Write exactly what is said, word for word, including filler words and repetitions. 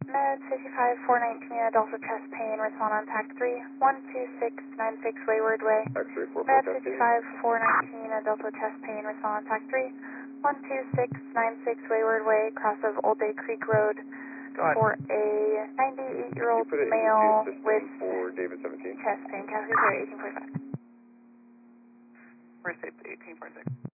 Med fifty-five four nineteen, adult with chest pain, respond on TAC three, one two six nine six Wayward Way. TAC three, four, Med four, fifty-five four nineteen, adult with chest pain, respond on TAC three, one two six nine six Wayward Way, cross of Old Bay Creek Road, for a ninety-eight-year-old male with for David seventeen. chest pain, Category eighteen forty-five. First eighteen forty-six.